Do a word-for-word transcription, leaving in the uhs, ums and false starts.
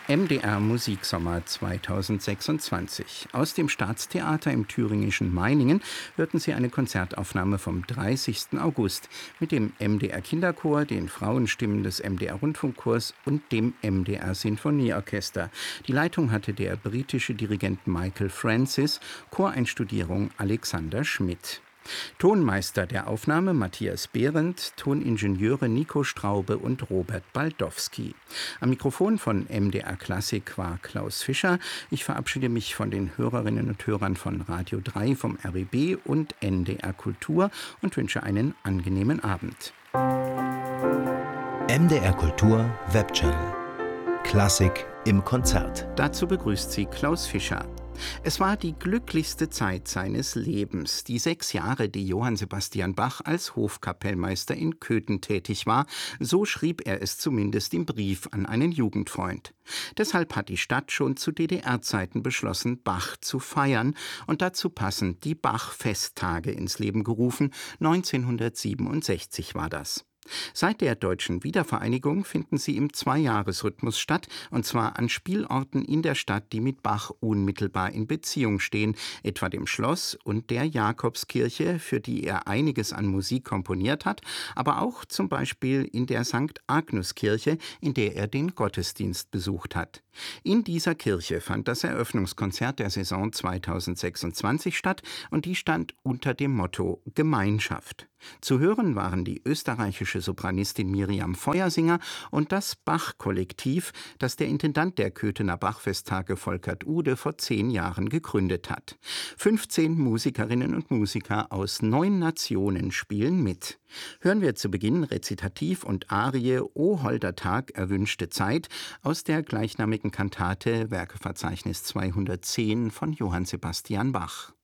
M D R Musiksommer zweitausendsechsundzwanzig. Aus dem Staatstheater im thüringischen Meiningen hörten Sie eine Konzertaufnahme vom dreißigsten August mit dem M D R Kinderchor, den Frauenstimmen des M D R Rundfunkchors und dem M D R Sinfonieorchester. Die Leitung hatte der britische Dirigent Michael Francis, Choreinstudierung Alexander Schmidt. Tonmeister der Aufnahme Matthias Behrendt, Toningenieure Nico Straube und Robert Baldowski. Am Mikrofon von M D R Klassik war Klaus Fischer. Ich verabschiede mich von den Hörerinnen und Hörern von Radio drei, vom R B B und N D R Kultur und wünsche einen angenehmen Abend. M D R Kultur Webchannel. Klassik im Konzert. Dazu begrüßt Sie Klaus Fischer. Es war die glücklichste Zeit seines Lebens, die sechs Jahre, die Johann Sebastian Bach als Hofkapellmeister in Köthen tätig war. So schrieb er es zumindest im Brief an einen Jugendfreund. Deshalb hat die Stadt schon zu D D R-Zeiten beschlossen, Bach zu feiern und dazu passend die Bach-Festtage ins Leben gerufen. neunzehnhundertsiebenundsechzig war das. Seit der deutschen Wiedervereinigung finden sie im Zweijahresrhythmus statt, und zwar an Spielorten in der Stadt, die mit Bach unmittelbar in Beziehung stehen, etwa dem Schloss und der Jakobskirche, für die er einiges an Musik komponiert hat, aber auch zum Beispiel in der Sankt Agnes-Kirche, in der er den Gottesdienst besucht hat. In dieser Kirche fand das Eröffnungskonzert der Saison zweitausendsechsundzwanzig statt, und die stand unter dem Motto Gemeinschaft. Zu hören waren die österreichische Sopranistin Miriam Feuersinger und das Bach-Kollektiv, das der Intendant der Köthener Bachfesttage Volkert Ude vor zehn Jahren gegründet hat. fünfzehn Musikerinnen und Musiker aus neun Nationen spielen mit. Hören wir zu Beginn Rezitativ und Arie O holder Tag, erwünschte Zeit aus der gleichnamigen Kantate Werkeverzeichnis zweihundertzehn von Johann Sebastian Bach.